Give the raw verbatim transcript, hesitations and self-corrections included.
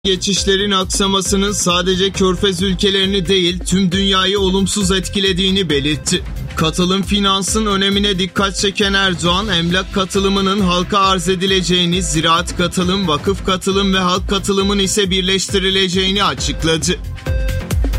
Geçişlerin aksamasının sadece Körfez ülkelerini değil tüm dünyayı olumsuz etkilediğini belirtti. Katılım finansın önemine dikkat çeken Erdoğan, emlak katılımının halka arz edileceğini, ziraat katılım, vakıf katılım ve halk katılımın ise birleştirileceğini açıkladı.